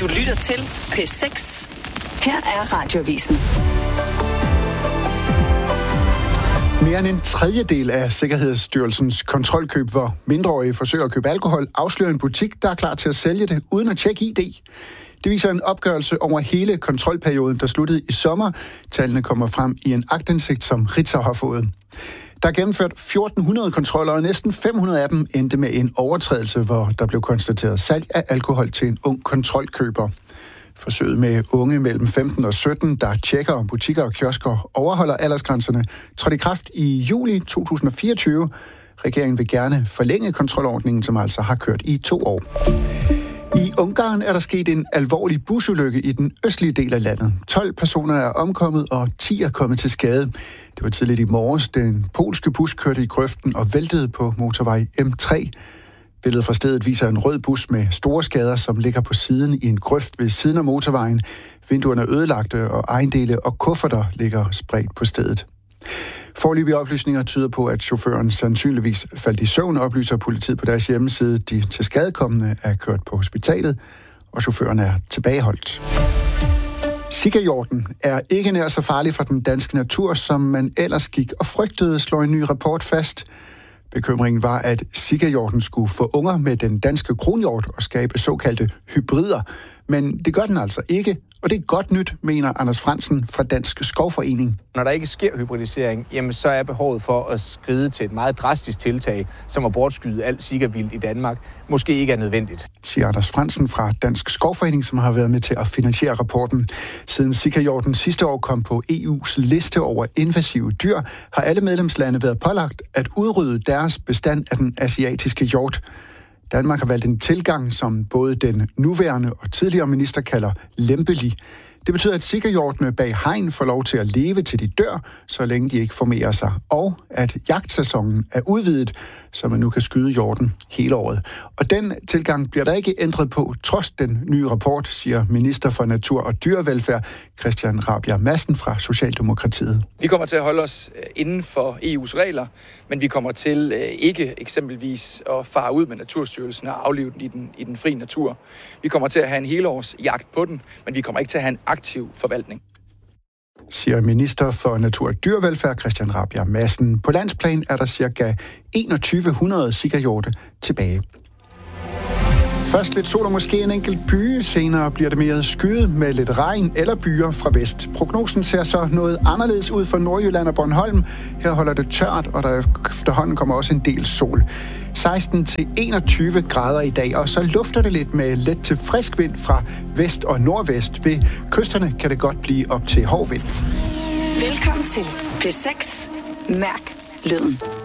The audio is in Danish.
Du lytter til P6. Her er Radioavisen. Mere end en tredjedel af Sikkerhedsstyrelsens kontrolkøb, hvor mindreårige forsøger at købe alkohol, afslører en butik, der er klar til at sælge det uden at tjekke ID. Det viser en opgørelse over hele kontrolperioden, der sluttede i sommer. Tallene kommer frem i en aktindsigt, som Ritzau har fået. Der er gennemført 1.400 kontroller, og næsten 500 af dem endte med en overtrædelse, hvor der blev konstateret salg af alkohol til en ung kontrolkøber. Forsøget med unge mellem 15 og 17, der tjekker, om butikker og kiosker overholder aldersgrænserne, trådte i kraft i juli 2024. Regeringen vil gerne forlænge kontrolordningen, som altså har kørt i 2 år. I Ungarn er der sket en alvorlig busulykke i den østlige del af landet. 12 personer er omkommet, og 10 er kommet til skade. Det var tidligt i morges. Den polske bus kørte i grøften og væltede på motorvej M3. Billedet fra stedet viser en rød bus med store skader, som ligger på siden i en grøft ved siden af motorvejen. Vinduerne er ødelagte, og ejendele og kufferter ligger spredt på stedet. Foreløbige oplysninger tyder på, at chaufføren sandsynligvis faldt i søvn, oplyser politiet på deres hjemmeside. De tilskadekomne er kørt på hospitalet, og chaufføren er tilbageholdt. Sikkerhjorten er ikke nær så farlig for den danske natur, som man ellers gik og frygtede, slår en ny rapport fast. Bekymringen var, at sikkerhjorten skulle få unger med den danske kronhjort og skabe såkaldte hybrider. Men det gør den altså ikke, og det er godt nyt, mener Anders Frandsen fra Dansk Skovforening. Når der ikke sker hybridisering, jamen så er behovet for at skride til et meget drastisk tiltag, som at bortskyde alt sikkervildt i Danmark, måske ikke er nødvendigt. Siger Anders Frandsen fra Dansk Skovforening, som har været med til at finansiere rapporten. Siden sikkerhjorten sidste år kom på EU's liste over invasive dyr, har alle medlemslande været pålagt at udrydde deres bestand af den asiatiske hjort. Danmark har valgt en tilgang, som både den nuværende og tidligere minister kalder lempelig. Det betyder, at sikkerhjortene bag hegn får lov til at leve til de dør, så længe de ikke formerer sig, og at jagtsæsonen er udvidet, så man nu kan skyde hjorten hele året. Og den tilgang bliver der ikke ændret på, trods den nye rapport, siger minister for Natur og Dyrevelfærd Christian Rabjerg Madsen fra Socialdemokratiet. Vi kommer til at holde os inden for EU's regler, men vi kommer til ikke eksempelvis at fare ud med Naturstyrelsen og aflive den i den fri natur. Vi kommer til at have en helårs jagt på den, men vi kommer ikke til at have en aktiv forvaltning, siger minister for Natur og Dyrevelfærd Christian Rabjerg Madsen. På landsplan er der ca. 2100 sikkerhjorte tilbage. Først lidt sol og måske en enkelt byge. Senere bliver det mere skyet med lidt regn eller byger fra vest. Prognosen ser så noget anderledes ud for Nordjylland og Bornholm. Her holder det tørt, og der efterhånden kommer også en del sol. 16-21 grader i dag, og så lufter det lidt med let til frisk vind fra vest og nordvest. Ved kysterne kan det godt blive op til hård vind. Velkommen til P6. Mærk lyden.